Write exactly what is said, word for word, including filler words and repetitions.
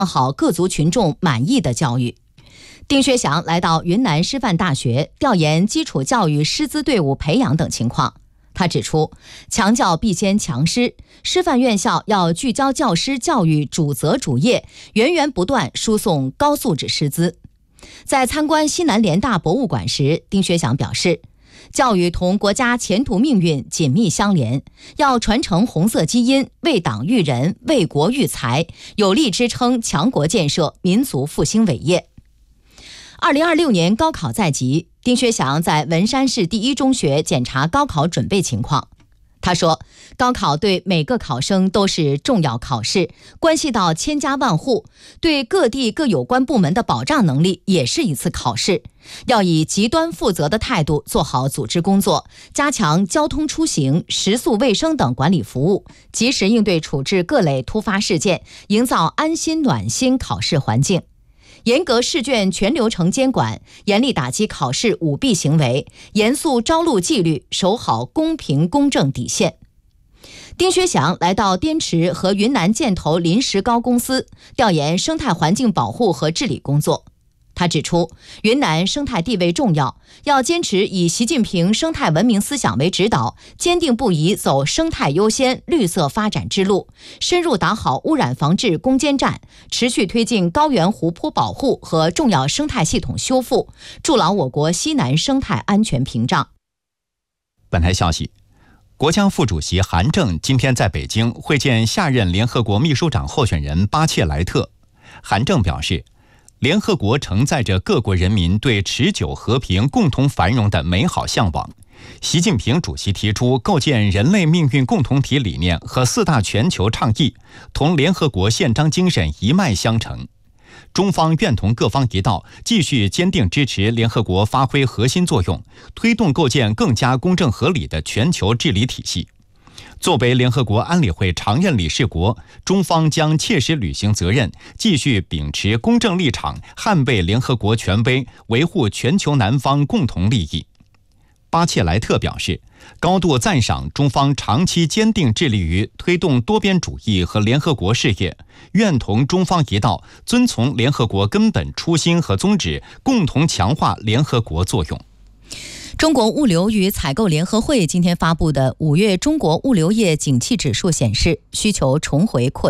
好各族群众满意的教育。丁薛祥来到云南师范大学调研基础教育师资队伍培养等情况。他指出，强教必先强师，师范院校要聚焦教师教育主责主业，源源不断输送高素质师资。在参观西南联大博物馆时，丁薛祥表示，教育同国家前途命运紧密相连，要传承红色基因，为党育人，为国育才，有力支撑强国建设、民族复兴伟业。二零二六年高考在即，丁薛祥在文山市第一中学检查高考准备情况。他说，高考对每个考生都是重要考试，关系到千家万户，对各地各有关部门的保障能力也是一次考试。要以极端负责的态度做好组织工作，加强交通出行、食宿卫生等管理服务，及时应对处置各类突发事件，营造安心暖心考试环境。严格试卷全流程监管，严厉打击考试舞弊行为，严肃招录纪律，守好公平公正底线。丁薛祥来到滇池和云南建投临石膏公司调研生态环境保护和治理工作。他指出，云南生态地位重要，要坚持以习近平生态文明思想为指导，坚定不移走生态优先、绿色发展之路，深入打好污染防治攻坚战，持续推进高原湖泊保护和重要生态系统修复，筑牢我国西南生态安全屏障。 本台消息，国家副主席韩正今天在北京会见下任联合国秘书长候选人巴切莱特。韩正表示，联合国承载着各国人民对持久和平、共同繁荣的美好向往。习近平主席提出构建人类命运共同体理念和四大全球倡议，同联合国宪章精神一脉相承。中方愿同各方一道，继续坚定支持联合国发挥核心作用，推动构建更加公正合理的全球治理体系。作为联合国安理会常任理事国，中方将切实履行责任，继续秉持公正立场，捍卫联合国权威，维护全球南方共同利益。巴切莱特表示，高度赞赏中方长期坚定致力于推动多边主义和联合国事业，愿同中方一道，遵从联合国根本初心和宗旨，共同强化联合国作用。 中国物流与采购联合会今天发布的五月中国物流业景气指数显示，需求重回扩